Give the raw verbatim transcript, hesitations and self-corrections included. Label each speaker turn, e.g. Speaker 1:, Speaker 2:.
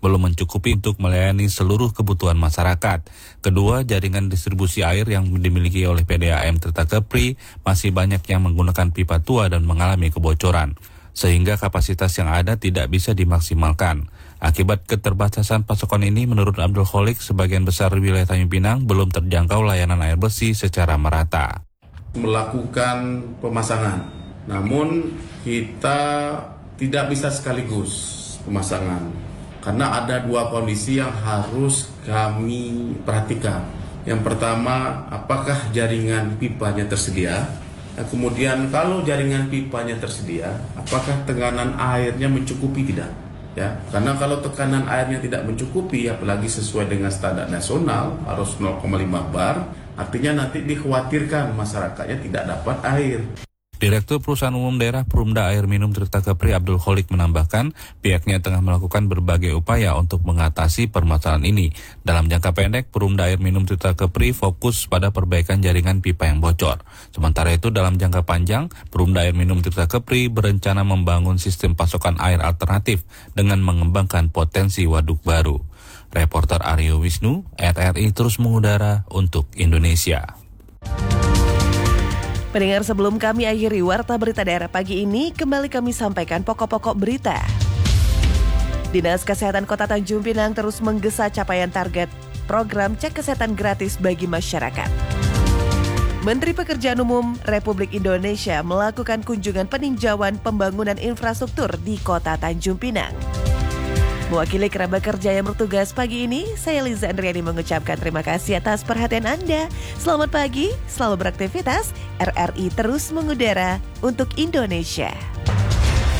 Speaker 1: belum mencukupi untuk melayani seluruh kebutuhan masyarakat. Kedua, jaringan distribusi air yang dimiliki oleh P D A M Tirta Kepri masih banyak yang menggunakan pipa tua dan mengalami kebocoran, sehingga kapasitas yang ada tidak bisa dimaksimalkan. Akibat keterbatasan pasokan ini, menurut Abdul Kholik, sebagian besar wilayah Tanjung Pinang belum terjangkau layanan air bersih secara merata.
Speaker 2: Melakukan pemasangan, namun kita tidak bisa sekaligus pemasangan, karena ada dua kondisi yang harus kami perhatikan. Yang pertama, apakah jaringan pipanya tersedia? Dan kemudian kalau jaringan pipanya tersedia, apakah tekanan airnya mencukupi tidak? Ya, karena kalau tekanan airnya tidak mencukupi, apalagi sesuai dengan standar nasional harus nol koma lima bar, artinya nanti dikhawatirkan masyarakatnya tidak dapat air.
Speaker 1: Direktur Perusahaan Umum Daerah Perumda Air Minum Tirta Kepri Abdul Kholik menambahkan, pihaknya tengah melakukan berbagai upaya untuk mengatasi permasalahan ini. Dalam jangka pendek, Perumda Air Minum Tirta Kepri fokus pada perbaikan jaringan pipa yang bocor. Sementara itu, dalam jangka panjang, Perumda Air Minum Tirta Kepri berencana membangun sistem pasokan air alternatif dengan mengembangkan potensi waduk baru. Reporter Aryo Wisnu, R R I terus mengudara untuk Indonesia.
Speaker 3: Pendengar, sebelum kami akhiri Warta Berita Daerah pagi ini, kembali kami sampaikan pokok-pokok berita. Dinas Kesehatan Kota Tanjung Pinang terus menggesa capaian target program cek kesehatan gratis bagi masyarakat. Menteri Pekerjaan Umum Republik Indonesia melakukan kunjungan peninjauan pembangunan infrastruktur di Kota Tanjung Pinang. Mewakili kerabat kerja yang bertugas pagi ini, saya Liza Andriani mengucapkan terima kasih atas perhatian Anda. Selamat pagi, selalu beraktivitas, R R I terus mengudara untuk Indonesia.